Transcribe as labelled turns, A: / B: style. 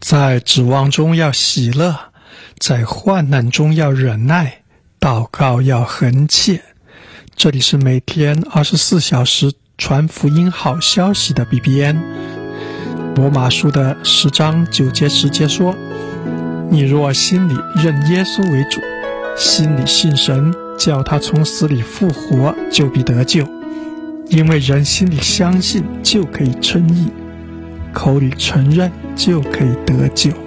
A: 在指望中要喜乐，在患难中要忍耐，祷告要恒切。这里是每天24小时传福音好消息的 BBN。 罗马书的10章9节10节说，你若心里认耶稣为主，心里信神，叫他从死里复活，就必得救。因为人心里相信，就可以称义，口里承认，就可以得救。